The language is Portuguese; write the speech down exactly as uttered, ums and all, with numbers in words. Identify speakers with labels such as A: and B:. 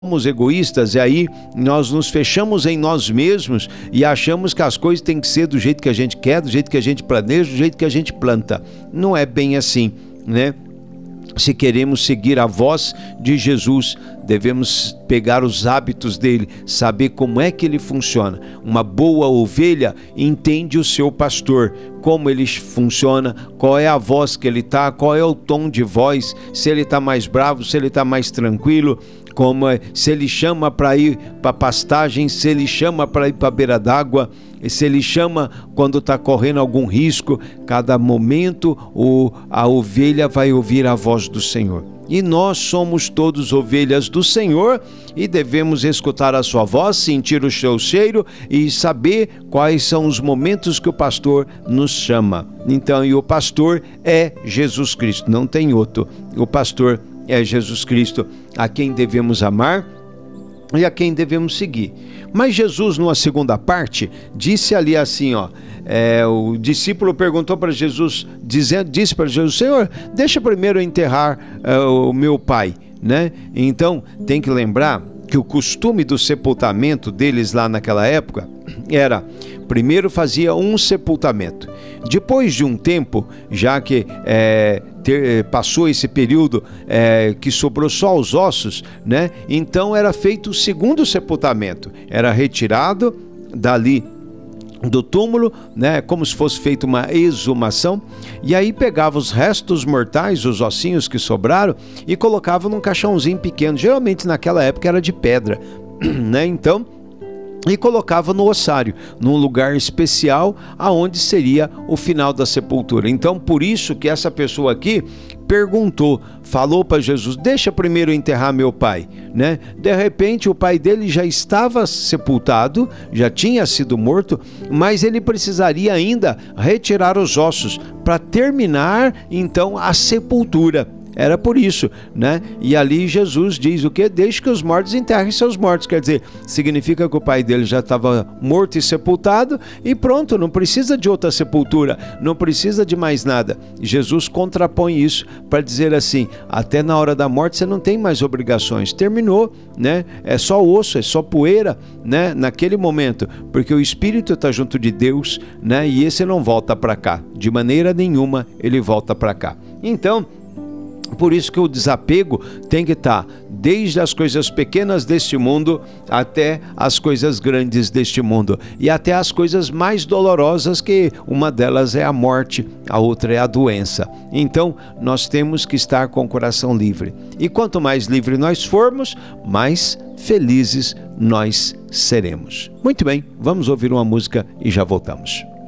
A: Somos egoístas e aí nós nos fechamos em nós mesmos e achamos que as coisas têm que ser do jeito que a gente quer, do jeito que a gente planeja, do jeito que a gente planta. Não é bem assim, né? Se queremos seguir a voz de Jesus, devemos pegar os hábitos dele, saber como é que ele funciona. Uma boa ovelha entende o seu pastor, como ele funciona, qual é a voz que ele está, qual é o tom de voz, se ele está mais bravo, se ele está mais tranquilo, como é, se ele chama para ir para pastagem, se ele chama para ir para a beira d'água, se ele chama quando está correndo algum risco. Cada momento o, a ovelha vai ouvir a voz do Senhor. E nós somos todos ovelhas do Senhor e devemos escutar a sua voz, sentir o seu cheiro e saber quais são os momentos que o pastor nos chama. Então, e o pastor é Jesus Cristo, não tem outro. O pastor é Jesus Cristo, a quem devemos amar e a quem devemos seguir. Mas Jesus, numa segunda parte, disse ali assim, ó, é, o discípulo perguntou para Jesus, dizendo, disse para Jesus: Senhor, deixa primeiro eu enterrar é, o meu pai, né? Então, tem que lembrar que o costume do sepultamento deles lá naquela época era, primeiro fazia um sepultamento. Depois de um tempo, já que é, ter, passou esse período é, que sobrou só os ossos, né? Então era feito o segundo sepultamento. Era retirado dali do túmulo, né, como se fosse feita uma exumação, e aí pegava os restos mortais, os ossinhos que sobraram, e colocava num caixãozinho pequeno, geralmente naquela época era de pedra, né, então, e colocava no ossário, num lugar especial, aonde seria o final da sepultura. Então, por isso que essa pessoa aqui perguntou, falou para Jesus: deixa primeiro enterrar meu pai, né? De repente o pai dele já estava sepultado, já tinha sido morto, mas ele precisaria ainda retirar os ossos para terminar então a sepultura. Era por isso, né? E ali Jesus diz o quê? Deixe que os mortos enterrem seus mortos. Quer dizer, significa que o pai dele já estava morto e sepultado e pronto, não precisa de outra sepultura, não precisa de mais nada. Jesus contrapõe isso para dizer assim: até na hora da morte você não tem mais obrigações, terminou, né? É só osso, é só poeira, né? Naquele momento, porque o Espírito está junto de Deus, né? E esse não volta para cá, de maneira nenhuma ele volta para cá. Então, por isso que o desapego tem que estar desde as coisas pequenas deste mundo até as coisas grandes deste mundo e até as coisas mais dolorosas, que uma delas é a morte, a outra é a doença. Então nós temos que estar com o coração livre, e quanto mais livre nós formos, mais felizes nós seremos. Muito bem, vamos ouvir uma música e já voltamos.